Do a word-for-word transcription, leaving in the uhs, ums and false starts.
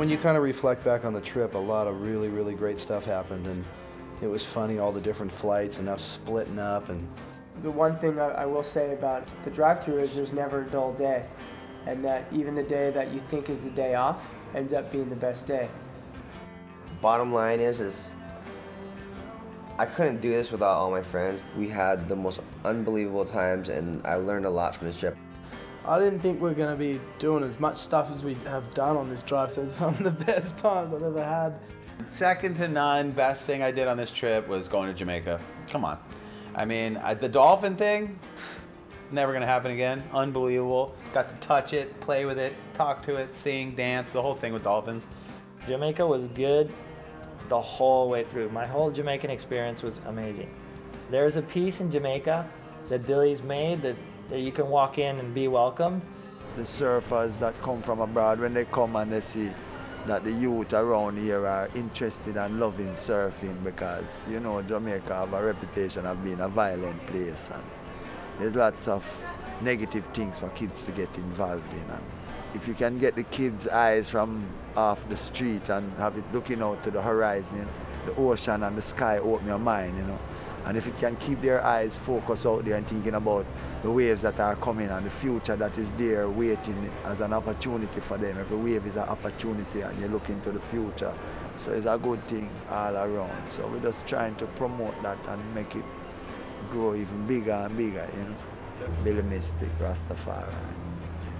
When you kind of reflect back on the trip, a lot of really, really great stuff happened, and it was funny, all the different flights and us splitting up. And the one thing I, I will say about the drive-thru is there's never a dull day, and that even the day that you think is the day off ends up being the best day. Bottom line is, is I couldn't do this without all my friends. We had the most unbelievable times, and I learned a lot from this trip. I didn't think we were going to be doing as much stuff as we have done on this drive, so it's one of the best times I've ever had. Second to none, best thing I did on this trip was going to Jamaica. Come on. I mean, I, the dolphin thing, never gonna happen again. Unbelievable. Got to touch it, play with it, talk to it, sing, dance, the whole thing with dolphins. Jamaica was good the whole way through. My whole Jamaican experience was amazing. There's a piece in Jamaica that Billy's made that, that you can walk in and be welcomed. The surfers that come from abroad, when they come and they see that the youth around here are interested and loving surfing, because, you know, Jamaica have a reputation of being a violent place, and there's lots of negative things for kids to get involved in. And if you can get the kids' eyes from off the street and have it looking out to the horizon, you know, the ocean and the sky open your mind, you know. And if it can keep their eyes focused out there and thinking about the waves that are coming and the future that is there waiting as an opportunity for them. Every wave is an opportunity and you look into the future. So it's a good thing all around. So we're just trying to promote that and make it grow even bigger and bigger, you know. Billy Mystic, Rastafari.